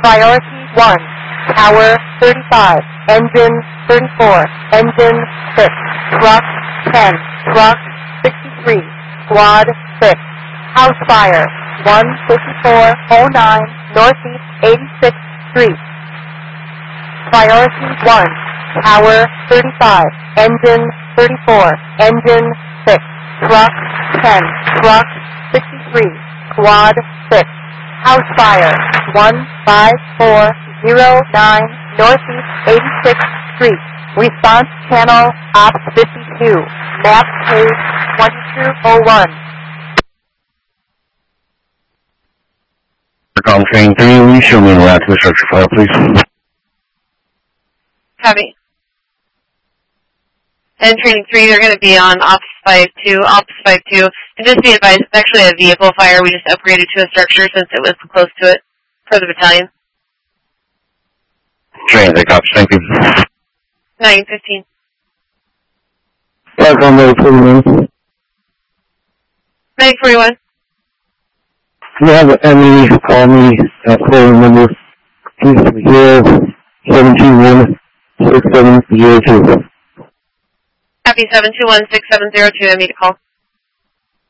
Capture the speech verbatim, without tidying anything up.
Priority one, Tower thirty-five, Engine thirty-four, Engine six, Truck ten, Truck sixty-three, Squad six, House Fire one fifty-four oh nine Northeast eighty-sixth Street. Priority one, Tower thirty-five, Engine thirty-four, Engine six, Truck ten, Truck sixty-three, Squad six, House Fire one five four oh nine Northeast eighty-sixth Street. Response Channel Ops fifty-two, Map Page twenty-two oh one. Recon Train three, will you show me the last of the structure file, please? Copy. And Training three, they're going to be on Ops five two, Ops five two. And just be advised, it's actually a vehicle fire. We just upgraded to a structure since it was close to it for the battalion. Train, take off, thank you. nine fifteen. Back on the forty-one. nine forty-one. If you have any, call me at phone number two zero seven two one six seven zero two. Copy seven two one six seven zero two, I made a call.